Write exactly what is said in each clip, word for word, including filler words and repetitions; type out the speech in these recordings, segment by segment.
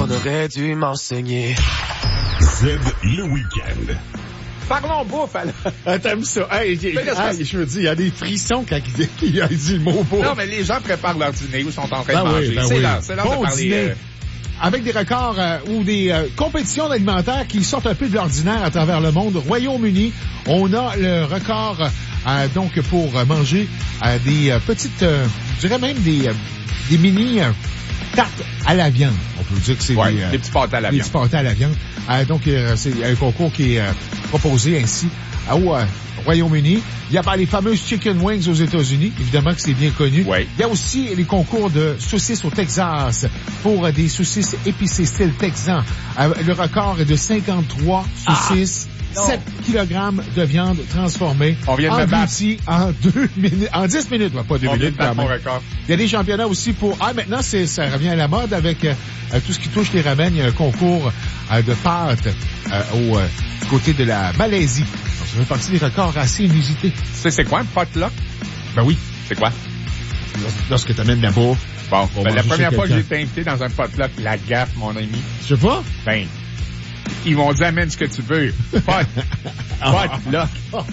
On aurait dû m'enseigner. Z, le week-end. Parlons bouffe, alors. Ah, t'aimes ça? Hey, j'ai- Mais là, ah, c'est- je veux dire, il y a des frissons quand il, il a dit le mot bouffe. Non, mais les gens préparent leur dîner ou sont en train Ben de oui, manger. ben c'est oui. l'heure, c'est l'heure Bon de parler. dîner. euh, Avec des records euh, ou des euh, compétitions alimentaires qui sortent un peu de l'ordinaire à travers le monde. Royaume-Uni, on a le record euh, donc pour euh, manger euh, des euh, petites, euh, je dirais même des, euh, des mini euh, tartes à la viande. On peut dire que c'est ouais, des, euh, des petits pâtés à la des viande. petits pâtés à la viande. Euh, donc euh, c'est un concours qui est euh, proposé ainsi au euh, Royaume-Uni. Il y a pas les fameuses chicken wings aux États-Unis, évidemment que c'est bien connu. Ouais. Il y a aussi les concours de saucisses au Texas pour euh, des saucisses épicées style texan. Euh, le record est de cinquante-trois saucisses, Ah, sept kilogrammes de viande transformée. On vient de me battre. engloutie en deux minutes, en dix minutes, ouais, pas deux On vient de minutes quand battre mon même. record. Il y a des championnats aussi pour... Ah, maintenant, c'est, ça revient à la mode avec euh, tout ce qui touche les ramen. Il y a un concours euh, de pâtes euh, au euh, du côté de la Malaisie. Donc, ça fait partie des records assez inusités. Tu sais, c'est quoi un potluck? Ben oui, C'est quoi? lorsque tu amènes la bouffe. Bon, On ben, va la manger première chez fois que j'ai quelqu'un. été invité dans un potluck, la gaffe, mon ami, Je sais pas. ben, ils m'ont dit amène ce que tu veux. Pot. Potluck.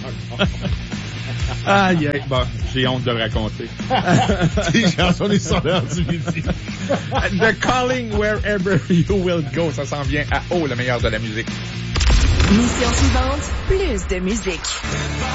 Aïe, aïe. Bon, j'ai honte de le raconter. Les chansons des sonneurs du midi. The calling wherever you will go. Ça s'en vient à haut, le meilleur de la musique. Mission suivante, plus de musique.